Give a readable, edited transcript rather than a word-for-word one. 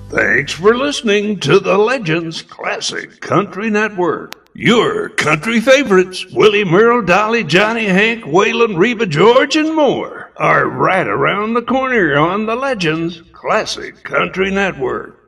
Thanks for listening to the Legends Classic Country Network. Your country favorites, Willie Merle, Dolly, Johnny, Hank, Waylon, Reba, George, and more, are right around the corner on the Legends Classic Country Network.